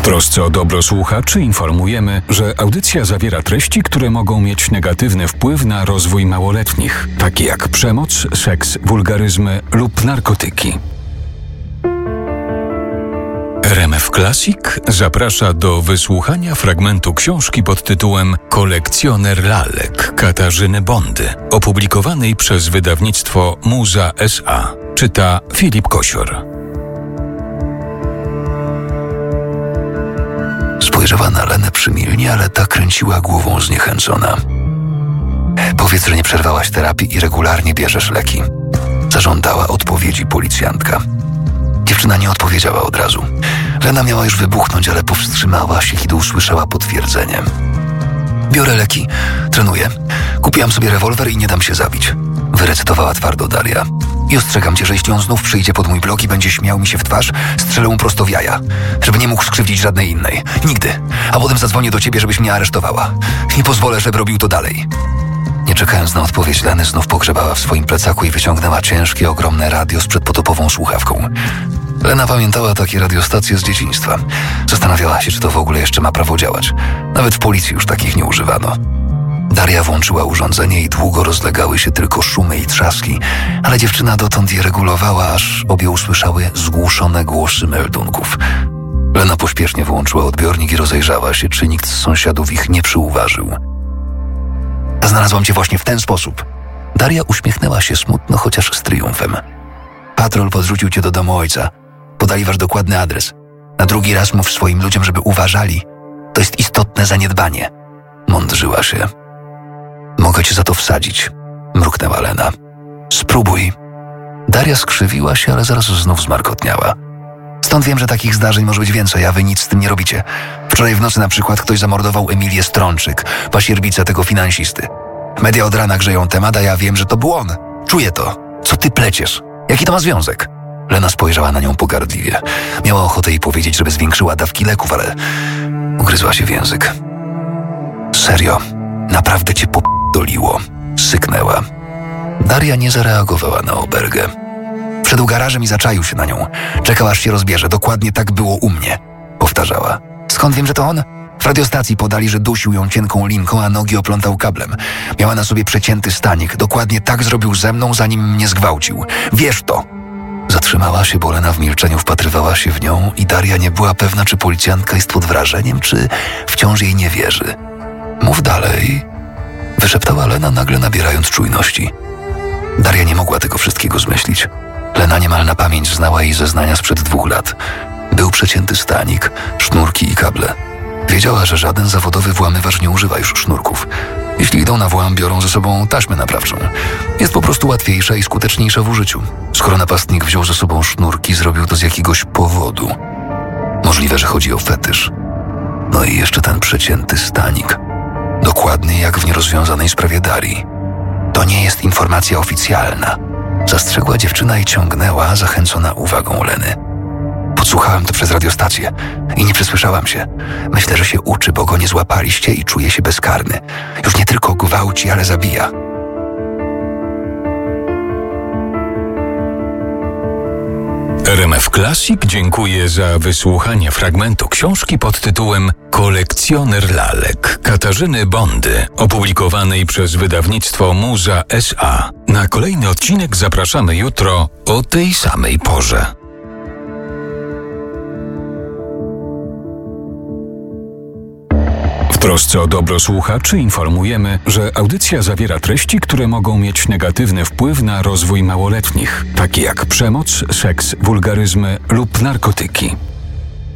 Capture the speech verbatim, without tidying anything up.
trosce o dobro słuchaczy informujemy, że audycja zawiera treści, które mogą mieć negatywny wpływ na rozwój małoletnich, takie jak przemoc, seks, wulgaryzmy lub narkotyki. R M F Classic zaprasza do wysłuchania fragmentu książki pod tytułem Kolekcjoner lalek Katarzyny Bondy, opublikowanej przez wydawnictwo Muza S A. Czyta Filip Kosior. Spojrzała na Lenę przymilnie, ale ta kręciła głową zniechęcona. Powiedz, że nie przerwałaś terapii i regularnie bierzesz leki. Zażądała odpowiedzi policjantka. Dziewczyna nie odpowiedziała od razu. Lena miała już wybuchnąć, ale powstrzymała się, kiedy usłyszała potwierdzenie. Biorę leki, trenuję. Kupiłam sobie rewolwer i nie dam się zabić. Wyrecytowała twardo Daria. I ostrzegam cię, że jeśli on znów przyjdzie pod mój blok i będzie śmiał mi się w twarz, strzelę mu prosto w jaja, żeby nie mógł skrzywdzić żadnej innej. Nigdy. A potem zadzwonię do ciebie, żebyś mnie aresztowała. Nie pozwolę, żeby robił to dalej. Nie czekając na odpowiedź, Leny znów pogrzebała w swoim plecaku i wyciągnęła ciężkie, ogromne radio z przedpotopową słuchawką. Lena pamiętała takie radiostacje z dzieciństwa. Zastanawiała się, czy to w ogóle jeszcze ma prawo działać. Nawet w policji już takich nie używano. Daria włączyła urządzenie i długo rozlegały się tylko szumy i trzaski, ale dziewczyna dotąd je regulowała, aż obie usłyszały zgłuszone głosy meldunków. Lena pośpiesznie wyłączyła odbiornik i rozejrzała się, czy nikt z sąsiadów ich nie przyuważył. Znalazłam cię właśnie w ten sposób. Daria uśmiechnęła się smutno, chociaż z triumfem. Patrol podrzucił cię do domu ojca. Podali wasz dokładny adres. Na drugi raz mów swoim ludziom, żeby uważali. To jest istotne zaniedbanie. Mądrzyła się. Mogę cię za to wsadzić, mruknęła Lena. Spróbuj. Daria skrzywiła się, ale zaraz znów zmarkotniała. Stąd wiem, że takich zdarzeń może być więcej, a wy nic z tym nie robicie. Wczoraj w nocy na przykład ktoś zamordował Emilię Strączyk, pasierbicę tego finansisty. Media od rana grzeją temat, a ja wiem, że to był on. Czuję to. Co ty pleciesz? Jaki to ma związek? Lena spojrzała na nią pogardliwie. Miała ochotę jej powiedzieć, żeby zwiększyła dawki leków, ale ugryzła się w język. Serio, naprawdę cię p***doliło. Syknęła. Daria nie zareagowała na obergę. Wszedł garażem i zaczaił się na nią. Czekał, aż się rozbierze. Dokładnie tak było u mnie. Powtarzała. Skąd wiem, że to on? W radiostacji podali, że dusił ją cienką linką, a nogi oplątał kablem. Miała na sobie przecięty stanik. Dokładnie tak zrobił ze mną, zanim mnie zgwałcił. Wiesz to! Zatrzymała się, bo Lena w milczeniu wpatrywała się w nią i Daria nie była pewna, czy policjantka jest pod wrażeniem, czy wciąż jej nie wierzy. Mów dalej, wyszeptała Lena, nagle nabierając czujności. Daria nie mogła tego wszystkiego zmyślić. Lena niemal na pamięć znała jej zeznania sprzed dwóch lat. Był przecięty stanik, sznurki i kable. Wiedziała, że żaden zawodowy włamywacz nie używa już sznurków. Jeśli idą na włam, biorą ze sobą taśmę naprawczą. Jest po prostu łatwiejsza i skuteczniejsza w użyciu. Skoro napastnik wziął ze sobą sznurki, zrobił to z jakiegoś powodu. Możliwe, że chodzi o fetysz. No i jeszcze ten przecięty stanik. Dokładnie jak w nierozwiązanej sprawie Darii. To nie jest informacja oficjalna. Zastrzegła dziewczyna i ciągnęła, zachęcona uwagą Leny. Podsłuchałem to przez radiostację i nie przysłyszałam się. Myślę, że się uczy, bo go nie złapaliście i czuje się bezkarny. Już nie tylko gwałci, ale zabija. R M F Classic dziękuję za wysłuchanie fragmentu książki pod tytułem Kolekcjoner lalek Katarzyny Bondy, opublikowanej przez wydawnictwo Muza S A. Na kolejny odcinek zapraszamy jutro o tej samej porze. W trosce o dobro słuchaczy informujemy, że audycja zawiera treści, które mogą mieć negatywny wpływ na rozwój małoletnich, takie jak przemoc, seks, wulgaryzmy lub narkotyki.